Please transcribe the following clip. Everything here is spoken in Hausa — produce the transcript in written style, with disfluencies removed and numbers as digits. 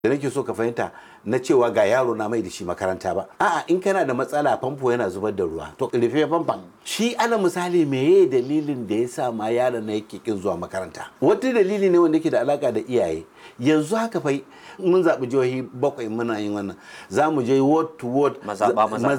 da nake so ka fahimta na cewa ga yaro na mai da shi makaranta ba. A'a, in kana da matsala famfo yana zubar da ruwa to rufe famfon. Shi ana misali meye dalilin da ya sa ma yaron na yake kin zuwa makaranta. Wata dalili ne wanda yake da alaka da iyaye. Yanzu haka fa mun zaɓi jihohi 7 muna yin wannan. Za mu je ward to ward, mazaɓa